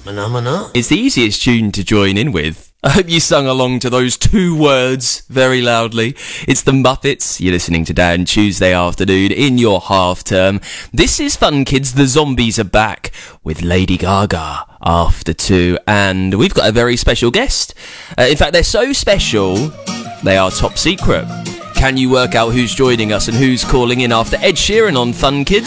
Phenomena. It's the easiest tune to join in with. I hope you sung along to those 2 words very loudly. It's the Muppets. You're listening to Dan Tuesday afternoon in your half term. This is Fun Kids. The Zombies are back with Lady Gaga after 2. And we've got a very special guest. In fact, they're so special, they are top secret. Can you work out who's joining us and who's calling in after Ed Sheeran on Fun Kids?